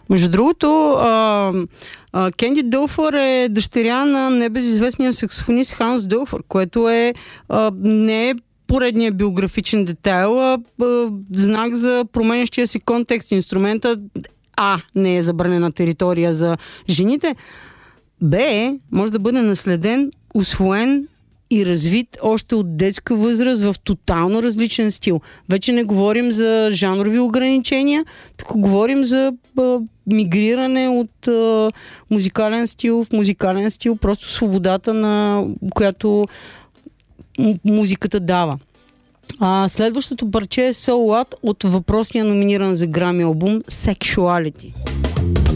Между другото, Кенди Дълфър е дъщеря на небезизвестния саксофонист Ханс Дълфър, което не е поредния биографичен детайл, знак за променящия си контекст. Инструмента не е забранена територия за жените. Може да бъде наследен, усвоен и развит още от детска възраст в тотално различен стил. Вече не говорим за жанрови ограничения, тук говорим за мигриране от музикален стил в музикален стил, просто свободата, на която музиката дава. Следващото парче е So What от въпросния номиниран за Грами албум Sexuality.